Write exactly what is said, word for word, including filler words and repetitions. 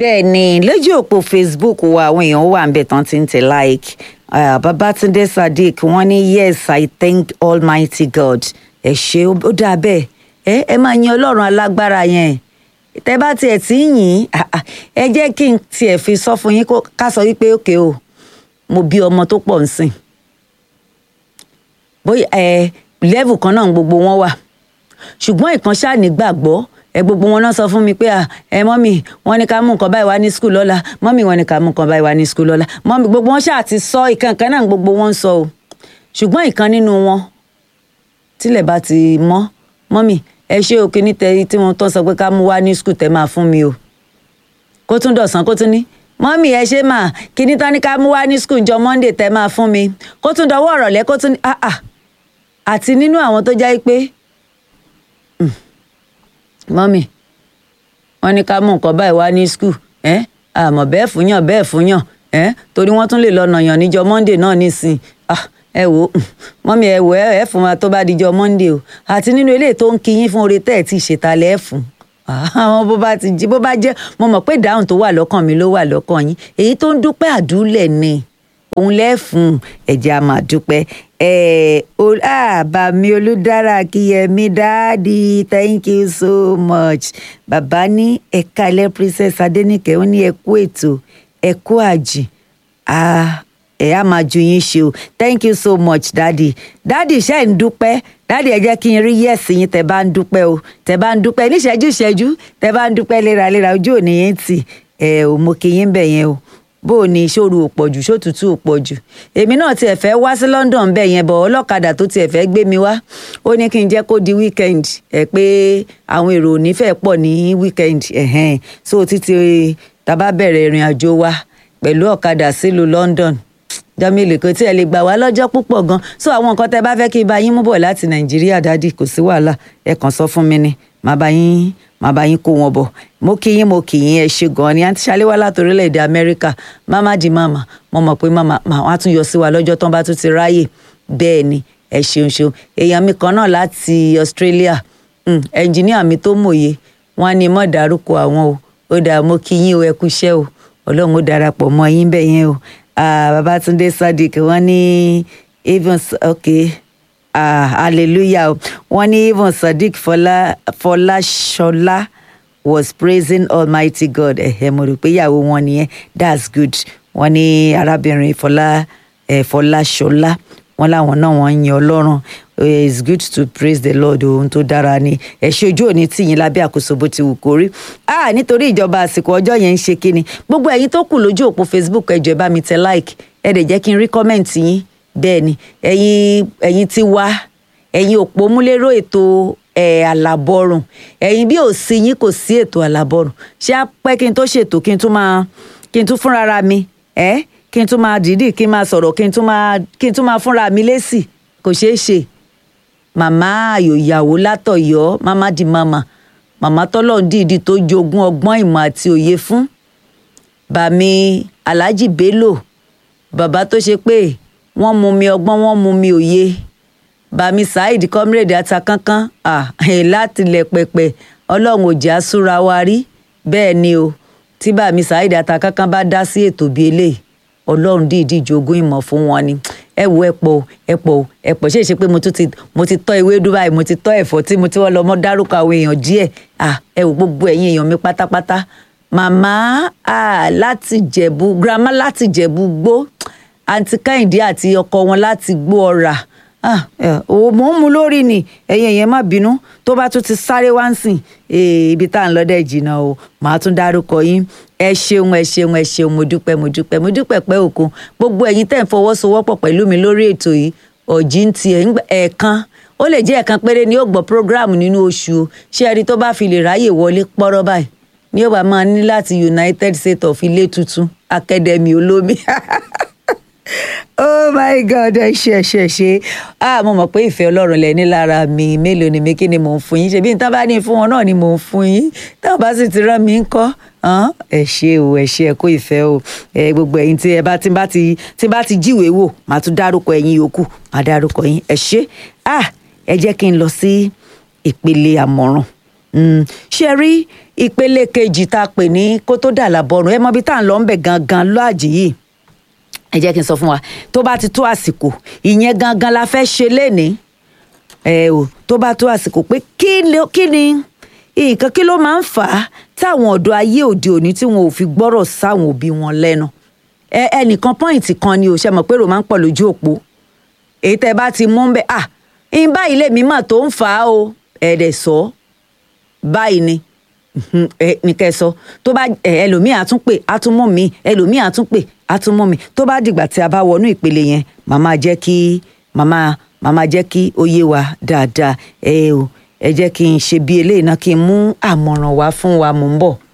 bẹ́ẹ̀ ni lójú òpó Facebook wa àwọn èèyàn wà ń bẹ̀ tán ti ń tẹ̀ like uh, Babatunde Sadiq wọ́n ní yes I thank Almighty God ẹ ṣé ó dáa bẹ́ẹ̀ ẹ ẹ máa yin Ọlọ́run alágbára yẹn tẹ́ bá tiẹ̀ tí ń yìn ẹ jẹ́ kí n tiẹ̀ fi sọ fún yín ká sọ wípé òkè o mo bí ọmọ tó pọ̀ ń sìn bóyá ẹ level kan náà gbogbo wọn wà ṣùgbọ́n ìkan ṣáà nígbàgbọ́ ẹ gbogbo wọn náà sọ fún mi pé ẹ mọ́mì wọn ní ká mú nǹkan báyìí wá ní skul lọ́la mọ́mì wọn ní ká mú nǹkan báyìí wá ní skul lọ́la mọ́mì gbogbo wọn ṣáà ti sọ ìkan kan náà gbogbo wọn ń sọ o ṣùgbọ́n ìkan nínú wọn tílẹ̀ bá ti mọ́ mọ́mì ẹ ṣe òkè ní tẹ tí wọn tó sọ pé ká mú wá ní skul tẹ máa fún mi o kó tún dọ̀sán kó tún ní mọ́mì ẹ ṣe mà kíní tán ní ká mú wá ní skul jọ Monday tẹ máa fún mi kó tún dọwọ́ ọ̀rọ̀lẹ́ kó tún ní àti nínú àwọn tó jẹ́ pé mọ́mì wọ́n ní ká mú nǹkan báyìí wá ní skul ẹ́ àmọ́ bẹ́ẹ̀ fúnyàn bẹ́ẹ̀ fúnyàn ẹ́ torí wọ́n tún lè lọ nàyàn níjọ́ Monday náà nísìn ẹ wò mọ́mì ẹ wò ẹ fún wa tó bá dijọ́ Monday o àti nínú eléyìí tó ń kí yín fún oore tẹ́ ẹ̀ tí ì ṣètàlẹ́ ẹ̀ fún àwọn bó bá ti jí bó bá jẹ́ mo mọ̀ pé ìdáhùn tó wà lọ́kàn mi ló wà lọ́kàn yín èyí tó ń dúpẹ́ àdúlẹ̀ ni òun lẹ́fun ẹ̀jẹ̀ a máa dúpẹ́ bàmí Olúdára Kíyẹmí dáàdì thank you so much bàbá ní ẹ̀ka ilẹ̀ Princess Adéníkẹ́ ó ní ẹ̀kú ètò ẹ̀kú àjì ẹ̀ á máa ju yín ṣe o thank you so much dáàdì dáàdì ṣe ń dúpẹ́ dáàdì ẹ jẹ́ kí n rí yẹ̀sì yín tẹ́ bá ń dúpẹ́ o tẹ́ bá ń dúpẹ́ níṣẹ́jú ìṣẹ́jú tẹ́ bá ń dúpẹ́ léraléra ojú òní yẹn tì ẹ̀ ò mo kí yín bẹ̀ yẹn o bó o ní ìṣòro ò pọ̀ jù ṣòtútù ò pọ̀ jù èmi náà tiẹ̀ fẹ́ wá sí London bẹ́ẹ̀ yẹn bọ̀ ọlọ́kadà tó tiẹ̀ fẹ́ gbé mi wá ó ní kí n jẹ́ kó di weekend ẹ̀ pé àwọn èrò ò ní fẹ́ pọ̀ ní weekend ẹ̀hẹ́n so títí tá bá bẹ̀rẹ̀ ìrìn àjò wa pẹ̀lú ọ̀kadà sílùú London jamile kò tí ẹ lè gbà wá lọ́jọ́ púpọ̀ gan so àwọn nǹkan tẹ́ bá fẹ́ kí n bá yín mú bọ̀ láti Nàìjíríà dádì kò sí wàhálà ẹ kàn sọ fún mi ni màá bá yín màá bá yín kó wọn bọ̀ mo kí yín mo kì yín ẹ ṣe gan ni àǹtí Ṣaléwá láti orílẹ̀-èdè Amẹ́ríkà mama di mama mo mọ̀ pé mama wọn á tún yọ sí wa lọ́jọ́ tán bá tún ti ráyè bẹ́ẹ̀ ni ẹ ṣeun ṣeun èèyàn mi kan náà láti Australia ẹnjìníà mi tó mòye wọn ní mọ̀ dárúkọ àwọn o ó dà mo kí yín o ẹ kú iṣẹ́ o Ọlọ́run ó darapọ̀ mọ́ yín bẹ́ẹ̀ yẹn o Babatunde Sadiq wọn ní even okay ah hallelujah wọ́n ní even Sadiq Fọlá Fọláṣọlá was praising Almighty God ẹ̀hẹ́ mo rò pé ìyàwó wọn nìyẹn that's good wọ́n ní arábìnrin Fọlá Fọláṣọlá wọ́n láwọn náà wọ́n ń yin Ọlọ́run it's good to praise the Lord ohun tó dára ni ẹ ṣe ojú òní tìyín lábẹ́ àkóso bó ti wù kó rí ah nítorí ìjọba àsìkò ọjọ́ yẹn ń ṣe kíni gbogbo ẹ̀yin tó kù lójú òpó Facebook ẹ jọ̀ọ́ ẹ bá mi tẹ like ẹ dẹ̀ jẹ́ kí n rí kọ́mẹ̀ntì yín bẹ́ẹ̀ ni ẹ̀yin ẹ̀yin ti wá ẹ̀yin òpó múlẹ́rọ ètò ẹ̀ àlàbọ̀rùn ẹ̀yin bí ò sí yín kò sí ètò àlàbọ̀rùn ṣé á pẹ́ kí n tó ṣètò kí n tún máa kí n tún fúnra mi ẹ́ kí n tún máa dìídì kí n máa sọ̀rọ̀ kí n tún máa kí n tún máa fúnra mi lésì kò ṣeé ṣe màmá ayò ìyàwó látọ̀yọ́ mama di mama màmá tọ́lọ̀ dìídì tó jogún ọgbọ́n ìmọ̀ àti òye fún bàmí Alhaji Bello bàbá tó ṣe pé wọ́n mú mi ọgbọ́n wọ́n mú mi òye bàmí Saheed comrade Atakankan ah láti lẹ̀ pẹ̀pẹ̀ Ọlọ́run ò jẹ́ àsúra wa rí bẹ́ẹ̀ ni o tí bàmí Saheed Atakankan bá dá sí ètò bíi eléyìí Ọlọ́run dìídì jogún ìmọ̀ fún wọn ni ẹ wo ẹ̀pọ̀ ẹ̀pọ̀ ẹ̀pọ̀ ṣe é ṣe pé mo tún ti mo ti tọ́ ewédú báyìí mo ti tọ́ ẹ̀fọ́ tí mo ti wọ́n lọ mọ́ dárúkọ àwọn èèyàn díẹ̀ ah ẹ wo gbogbo ẹ̀yin èèyàn mi pátápátá màmá ah láti Jẹ̀bú grandma láti Jẹ̀bú gbó àǹtí Kẹ́hìndé àti ọkọ wọn láti gbó ọ̀rà ah ò mò ń mu lórí ni ẹ̀yin èèyàn má bínú tó bá tún ti sáré wá ń sìn ibi tá à ń lọ́dẹ̀ jìnnà o màá tún dárúkọ yín ẹ ṣeun ẹ ṣeun ẹ ṣeun mo dúpẹ́ mo dúpẹ́ mo dúpẹ́ pẹ́ òkun gbogbo ẹ̀yin tẹ́ ń fọwọ́sowọ́pọ̀ pẹ̀lú mi lórí ètò yìí ọ̀jì ń tiẹ̀ ẹ̀ẹ̀kan ó lè jẹ́ ẹ̀ẹ̀kan péré ni ó gbọ́ prógráàmù nínú oṣù o ṣé ẹni tó bá fi lè ráyè wọlé pọ́rọ́ báyìí ni ó bá máa ní láti United States of Ilé Tuntun Academy olómi oh my God ẹ ṣe ṣe ṣe ah mo mọ̀ pé ìfẹ́ Ọlọ́run lẹ ní lára mi mélòó ni mi kí ni mò ń fún yín ṣe bí n tán bá ní fún wọn náà ni mò ń fún yín táwọn bá sì ti rán mi ń kọ́ ẹ ṣe o ẹ ṣe ẹ kó ìfẹ́ o ẹ gbogbo ẹ̀yin tí ẹ bá ti bá ti tí bá ti jíwèé wò màá tún dárúkọ ẹ̀yin yòókù màá dárúkọ yín ẹ ṣe ah ẹ jẹ́ kí n lọ sí ìpele àmọ̀ràn ṣe rí ìpele kejì tá a pè ní kó tó dà lábọ́rùn ẹ mọ ibi tá à ń lọ ń bẹ̀ gangan lọ́àjì yìí ẹ jẹ́ kí n sọ fún wa tó bá ti tó àsìkò ìyẹn gangan la fẹ́ ṣe lénìí ẹ o tó bá tó àsìkò pé kí ni kí ni nǹkan kí ló máa ń fà á táwọn ọ̀dọ́ ayé òde òní tí wọn ò fi gbọ́rọ̀ sáwọn òbí wọn lẹ́nu ẹ ẹnìkan pọ́ìntì kan ni ò ṣe mọ̀ pé rò máa ń pọ̀ lójú òpó èyí tẹ́ bá ti mú bẹ́ẹ̀ ah ń báyìí lèmi mà tó ń fà á o ẹ̀ẹ́dẹ̀ sọ báyìí ni ẹ ní kẹ́ sọ tó bá ẹlòmíì á tún pè á tún mú mi ẹlòmíì á tún pè á tún mú mi tó bá dìgbà tí a bá wọnú ìpele yẹn màmá jẹ́ kí màmá màmá jẹ́ kí ó yé wa dáadáa ẹ o ẹ jẹ́ kí n ṣe bí eléyìí náà kí n mú àmọ̀ràn wá fún wa mò ń bọ̀.